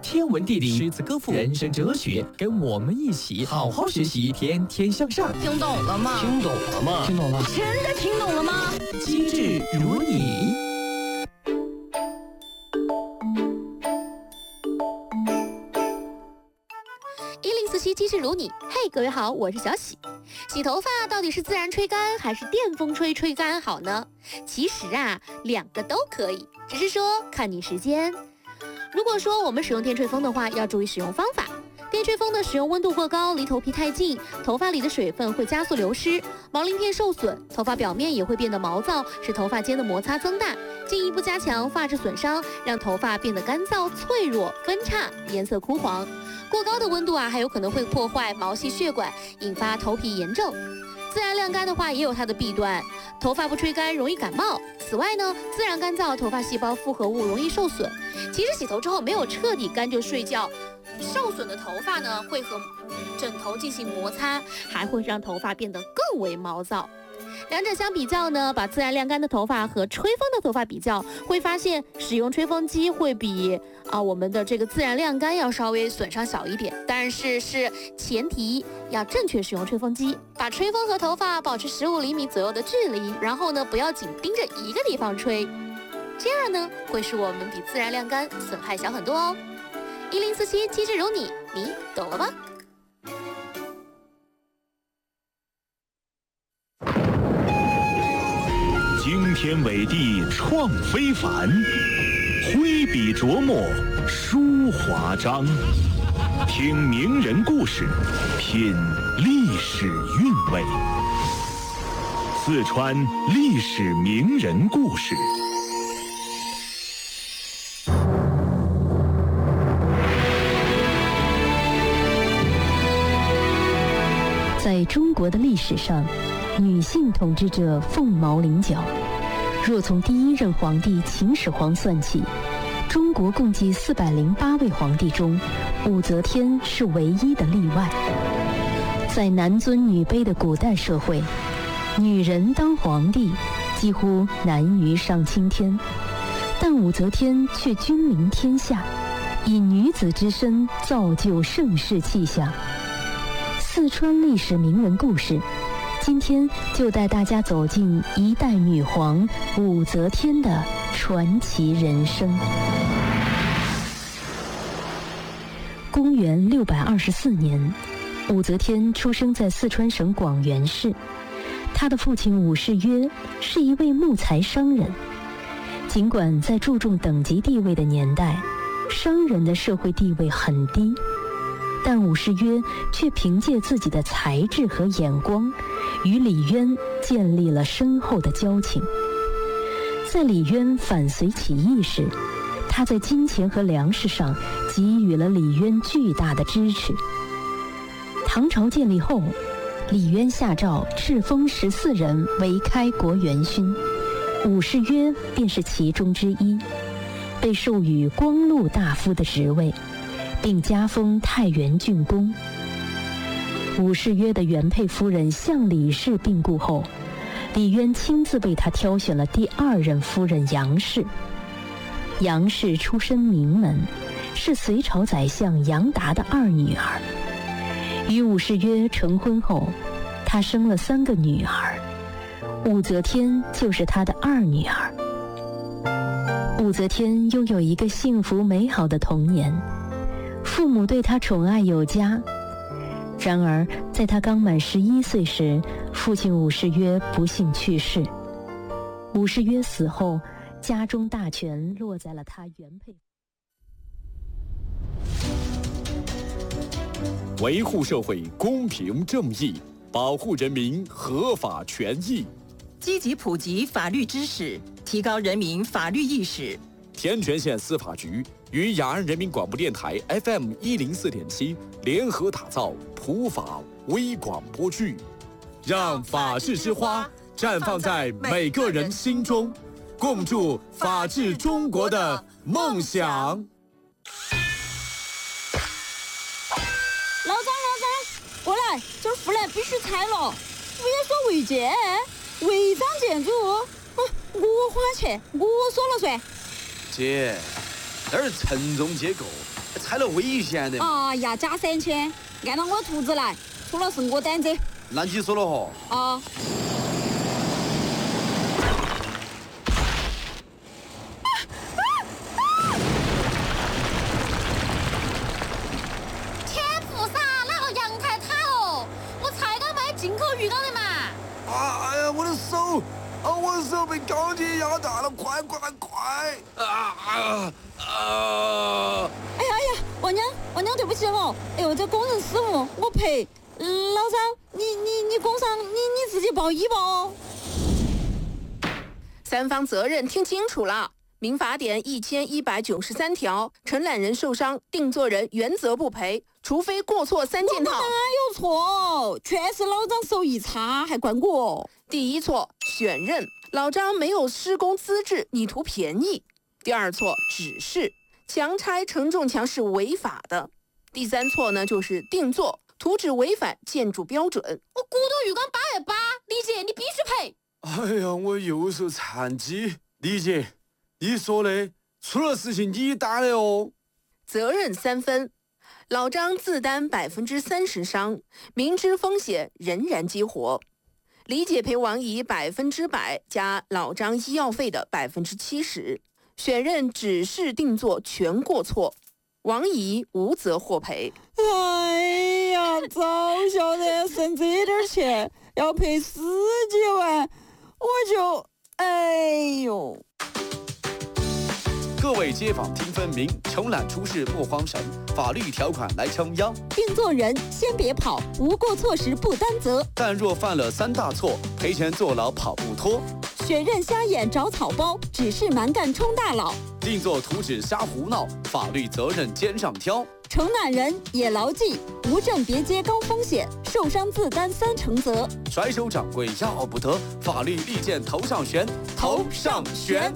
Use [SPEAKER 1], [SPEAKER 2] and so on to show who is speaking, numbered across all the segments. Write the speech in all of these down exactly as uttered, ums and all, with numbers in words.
[SPEAKER 1] 天文地理、诗词歌赋、人生哲学，跟我们一起好好学习，天天向上。
[SPEAKER 2] 听懂了吗？
[SPEAKER 3] 听懂了吗？
[SPEAKER 1] 听懂了？
[SPEAKER 2] 真的听懂了吗？
[SPEAKER 1] 机智如你。
[SPEAKER 4] 一零四七机智如你，嘿，各位好，我是小喜。洗头发到底是自然吹干还是电风吹吹干好呢？其实啊，两个都可以，只是说看你时间。如果说我们使用电吹风的话，要注意使用方法。电吹风的使用温度过高，离头皮太近，头发里的水分会加速流失，毛鳞片受损，头发表面也会变得毛躁，使头发间的摩擦增大，进一步加强发质损伤，让头发变得干燥、脆弱、分叉，颜色枯黄。过高的温度啊，还有可能会破坏毛细血管，引发头皮炎症。自然晾干的话，也有它的弊端，头发不吹干容易感冒。此外呢，自然干燥，头发细胞复合物容易受损。其实洗头之后没有彻底干就睡觉，受损的头发呢会和枕头进行摩擦，还会让头发变得更为毛躁。两者相比较呢，把自然晾干的头发和吹风的头发比较，会发现使用吹风机会比啊我们的这个自然晾干要稍微损伤小一点，但是是前提要正确使用吹风机，把吹风和头发保持十五厘米左右的距离，然后呢不要紧盯着一个地方吹，这样呢会使我们比自然晾干损害小很多哦。一零四七机智如你，你懂了吗？
[SPEAKER 5] 惊天伟地创非凡，挥笔琢磨书华章。听名人故事，品历史韵味。四川历史名人故事。
[SPEAKER 6] 在中国的历史上，女性统治者凤毛麟角。若从第一任皇帝秦始皇算起，中国共计四百零八位皇帝中，武则天是唯一的例外。在男尊女卑的古代社会，女人当皇帝几乎难于上青天，但武则天却君临天下，以女子之身造就盛世气象。四川历史名人故事，今天就带大家走进一代女皇武则天的传奇人生。公元六百二十四年，武则天出生在四川省广元市。她的父亲武士约是一位木材商人。尽管在注重等级地位的年代，商人的社会地位很低，但武士约却凭借自己的才智和眼光，与李渊建立了深厚的交情。在李渊反隋起义时，他在金钱和粮食上给予了李渊巨大的支持。唐朝建立后，李渊下诏敕封十四人为开国元勋，武士约便是其中之一，被授予光禄大夫的职位，并加封太原郡公。武士约的原配夫人向李氏病故后，李渊亲自为他挑选了第二任夫人杨氏。杨氏出身名门，是隋朝宰相杨达的二女儿。与武士约成婚后，她生了三个女儿，武则天就是她的二女儿。武则天拥有一个幸福美好的童年，父母对她宠爱有加。然而在她刚满十一岁时，父亲武士约不幸去世。武士约死后，家中大权落在了他原配。
[SPEAKER 7] 维护社会公平正义，保护人民合法权益，
[SPEAKER 8] 积极普及法律知识，提高人民法律意识。
[SPEAKER 7] 天全县司法局与雅安人民广播电台 F M 一零四点七联合打造普法微广播剧，让法治之花绽放在每个人心中，共筑法治中国的梦想。
[SPEAKER 9] 老张，老张，过来，这儿护栏必须拆了。不要说违建，违章建筑，嗯，我花钱，我说了算。
[SPEAKER 10] 姐，
[SPEAKER 3] 那是承重结构，踩了危险的。
[SPEAKER 9] 啊呀，加三千，按照我图纸来，出了是我担责。
[SPEAKER 3] 那你说了哈？
[SPEAKER 9] 啊。
[SPEAKER 4] 天菩萨，那个阳台塌了，我才刚买进口浴缸的嘛。
[SPEAKER 3] 啊！哎呀，我的手！啊，我的手被钢筋压大了，快快快！啊啊啊！
[SPEAKER 9] 哎呀哎呀，王娘，王娘，对不起哦。哎呦，这工人失误，我赔。老张，你你你工伤，你你自己报医吧哦。
[SPEAKER 10] 三方责任听清楚了。民法典一千一百九十三条，承揽人受伤，定作人原则不赔，除非过错三件套。
[SPEAKER 9] 我哪有错？全是老张手艺差，还怪我。
[SPEAKER 10] 第一错，选任，老张没有施工资质，你图便宜。第二错，指示，强拆承重墙是违法的。第三错呢，就是定做，图纸违反建筑标准。
[SPEAKER 4] 我骨头浴缸八万八，李姐你必须赔。
[SPEAKER 3] 哎呀，我右手残疾，李姐，你说的，出了事情你担的哦。
[SPEAKER 10] 责任三分，老张自担百分之三十伤，明知风险仍然激活。李姐赔王姨百分之百加老张医药费的百分之七十，选任指示定做全过错，王姨无责获赔。
[SPEAKER 9] 哎呀，早晓得省这点钱要赔十几万，我就哎呦。
[SPEAKER 7] 各位街坊听分明，承揽出事莫慌神，法律条款来撑腰。
[SPEAKER 9] 定做人先别跑，无过错时不担责。
[SPEAKER 7] 但若犯了三大错，赔钱坐牢跑不脱。
[SPEAKER 9] 选任瞎眼找草包，指示蛮干充大佬。
[SPEAKER 7] 定做图纸瞎胡闹，法律责任肩上挑。
[SPEAKER 9] 承揽人也牢记，无证别接高风险，受伤自担三成责。
[SPEAKER 7] 甩手掌柜要不得，法律利剑头上悬，头上悬。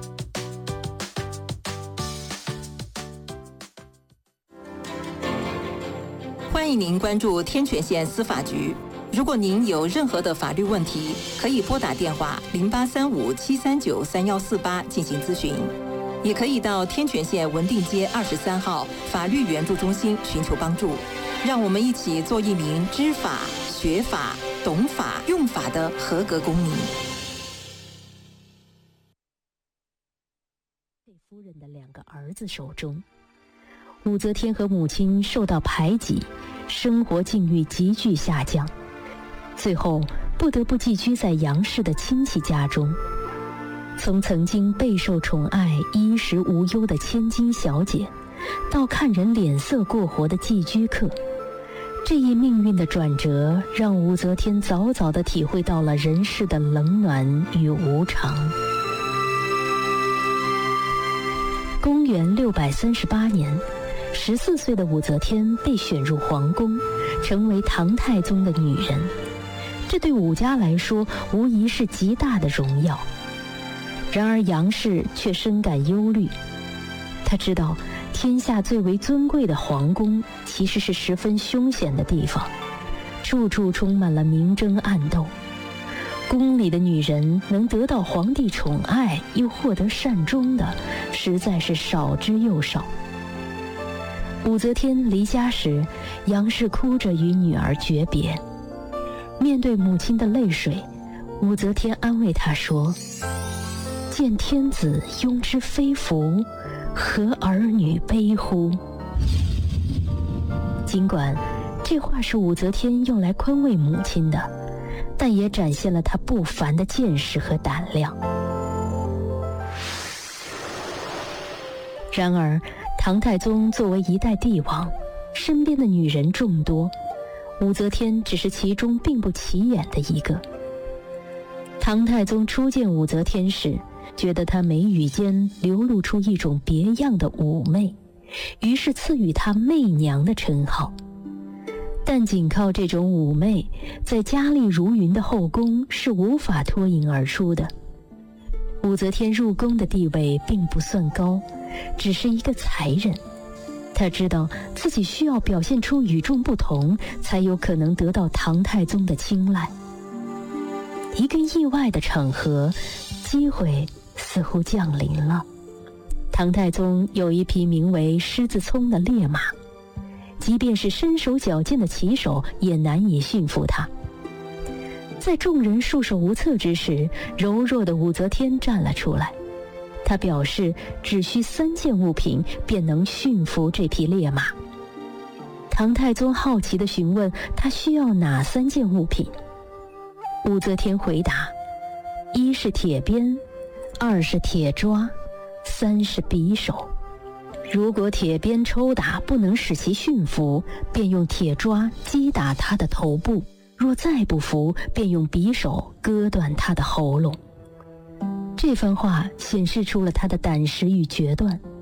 [SPEAKER 8] 欢迎您关注天泉县司法局。如果您有任何的法律问题，可以拨打电话零八三五七三九三幺四八进行咨询，也可以到天泉县文定街二十三号法律援助中心寻求帮助。让我们一起做一名知法、学法、懂法、用法的合格公民。
[SPEAKER 6] 被夫人的两个儿子手中，武则天和母亲受到排挤，生活境遇急剧下降，最后不得不寄居在杨氏的亲戚家中。从曾经备受宠爱、衣食无忧的千金小姐，到看人脸色过活的寄居客，这一命运的转折，让武则天早早地体会到了人世的冷暖与无常。公元六百三十八年，十四岁的武则天被选入皇宫，成为唐太宗的女人。这对武家来说，无疑是极大的荣耀。然而杨氏却深感忧虑，她知道天下最为尊贵的皇宫其实是十分凶险的地方，处处充满了明争暗斗。宫里的女人能得到皇帝宠爱又获得善终的，实在是少之又少。武则天离家时，杨氏哭着与女儿诀别。面对母亲的泪水，武则天安慰她说：“见天子庸之非福，何儿女悲乎？”尽管这话是武则天用来宽慰母亲的，但也展现了她不凡的见识和胆量。然而，唐太宗作为一代帝王，身边的女人众多，武则天只是其中并不起眼的一个。唐太宗初见武则天时，觉得她眉宇间流露出一种别样的妩媚，于是赐予她媚娘的称号。但仅靠这种妩媚，在佳丽如云的后宫是无法脱颖而出的。武则天入宫的地位并不算高，只是一个才人。她知道自己需要表现出与众不同，才有可能得到唐太宗的青睐。一个意外的场合，机会似乎降临了。 唐太宗有一匹名为狮子聪的烈马，即便是身手矫健的骑手也难以驯服它。在众人束手无策之时，柔弱的武则天站了出来。他表示只需三件物品便能驯服这匹烈马。唐太宗好奇地询问他需要哪三件物品。武则天回答：一是铁鞭，二是铁抓，三是匕首。如果铁鞭抽打不能使其驯服，便用铁抓击打他的头部，若再不服，便用匕首割断他的喉咙。这番话显示出了他的胆识与决断。